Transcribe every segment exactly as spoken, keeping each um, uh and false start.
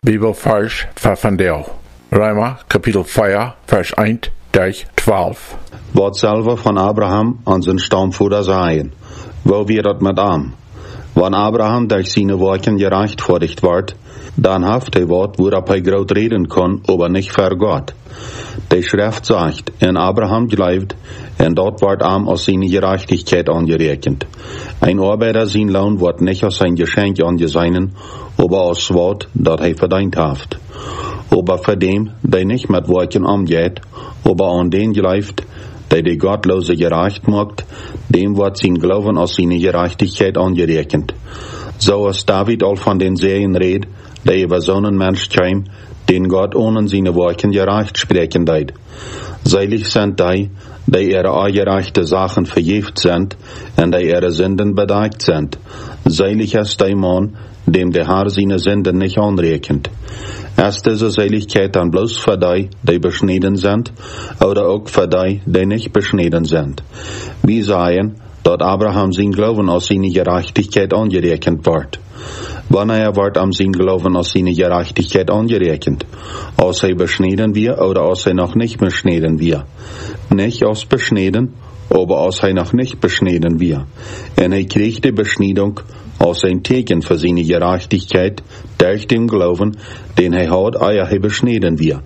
Bibelvers voor vandaag. Roma, kapitel vier, vers één tot twaalf. Wat zelf van Abraham aan zijn stamvoeder zeien. Wo wir dat met am? Wann Abraham durch seine Worten gerechtfertigt wordt, dann haft hij wat waarop hij groot reden kon, aber nicht vor Gott. Die Schrift sagt, en Abraham geleefd, en dort wordt am aus seine Gerechtigkeit angerekend. Ein Arbeiter sein Lohn wordt nicht aus sein Geschenk angesehen, aber aus wat dat hij verdient haft. Aber für dem, der nicht mit Worten umgeht, aber an den geleefd, der die Gottlose gerecht macht, dem wird sein Glauben aus seiner Gerechtigkeit angerekend. So als David all von den Serien redet, der über so einen Mensch käme, den Gott ohne seine Worte gerecht sprechen deut. Seilig sind die, die ihre ungerechte Sachen vergift sind, und die ihre Sünden bedeckt sind. Seilig ist der Mann, dem der Herr seine Sünden nicht anrechnet. Ist diese Seligkeit dann bloß für die, die beschnitten sind, oder auch für die, die nicht beschnitten sind? Wir sagen, dass Abraham sein Glauben aus seiner Gerechtigkeit angerechnet wird. Wanneer wird am sein Glauben aus seiner Gerechtigkeit angerechnet? Als er beschnitten wir oder als er noch nicht beschnitten wir? Nicht aus beschnitten, aber als er noch nicht beschnitten wir. Und er kriegt die Beschneidung als ein Teken für seine Gerechtigkeit durch den Glauben, den er hat, ehe er beschnitten wir.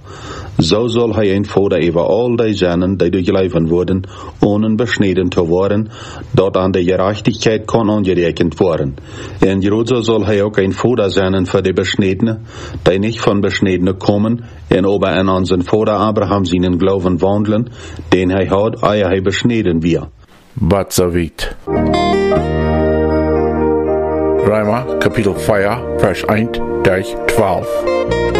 So soll er ein Vater über all die Sünden, die durchlaufen wurden, ohne beschnitten zu werden, dort an der Gerechtigkeit kann angerechnet werden. Und so soll er auch ein Vater sein für die Beschnittene, die nicht von Beschnittene kommen, und aber an unseren Vater Abraham seinen Glauben wandeln, den er hat, ehe er beschnitten wir. Wat so weit. Roma, kapitel vier, vers één tot twaalf.